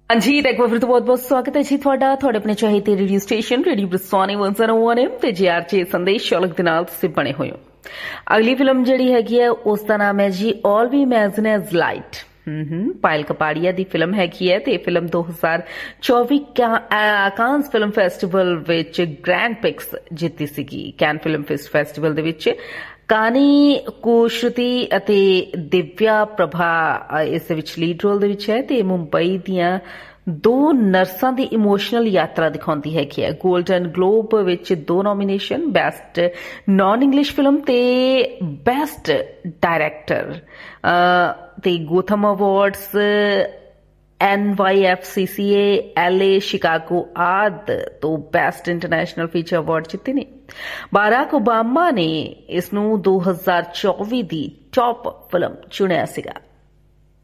हाँ जी, तो एक बार फिर तो बहुत बहुत स्वागत है जी ਤੁਹਾਡਾ ਆਪਣੇ ਚਾਹੀਦੇ ਰੇਡੀਓ ਸਟੇਸ਼ਨ ਰੇਡੀਓ ਬਰਸਾਨੀ 101 ਤੇ ਜੀਆਰਜੀ ਸੰਦੇਸ਼ ਸ਼ੌਲਕ ਦੇ ਨਾਲ ਤੁਸੀਂ ਬਣੇ ਹੋਏ ਹੋ। ਅਗਲੀ ਫਿਲਮ ਜਿਹੜੀ ਹੈਗੀ ਹੈ ਉਸ ਦਾ ਨਾਮ ਹੈ ਜੀ ਆਲ ਵੀ ਇਮੈਜਿਨ ਐਜ਼ ਲਾਈਟ। ਪਾਇਲ ਕਪਾੜੀਆ ਦੀ ਫਿਲਮ ਹੈਗੀ ਹੈ ਤੇ ਇਹ ਫਿਲਮ 2024 ਕਾਨਸ ਫਿਲਮ ਫੈਸਟੀਵਲ ਵਿੱਚ ਗ੍ਰੈਂਡ ਪਿਕਸ ਜਿੱਤੀ ਸੀਗੀ। ਕੈਨ ਫਿਲਮ ਫੈਸਟੀਵਲ ਦੇ ਵਿੱਚ ਕਾਨੀ ਕੁਸ਼ਤੀ ਅਤੇ ਦਿਵਿਆ ਪ੍ਰਭਾ ਇਸ ਦੇ ਵਿੱਚ ਲੀਡ ਰੋਲ ਦੇ ਵਿੱਚ ਹੈ ਤੇ ਮੁੰਬਈ ਦੀਆਂ ਦੋ ਨਰਸਾਂ ਦੀ ਇਮੋਸ਼ਨਲ ਯਾਤਰਾ ਦਿਖਾਉਂਦੀ ਹੈਗੀ ਹੈ। ਗੋਲਡਨ ਗਲੋਬ ਵਿੱਚ 2 nomination, best naan English film ਤੇ ਬੈਸਟ ਡਾਇਰੈਕਟਰ ਤੇ ਗੋਥਮ ਅਵਾਰਡਸ NYFCCA LA शिकागो आदि तो बेस्ट इंटरनेशनल फीचर अवार्ड जिते ने। बराक ओबामा ने इसनू 2024 दी टॉप फिल्म चुनिया सीगा।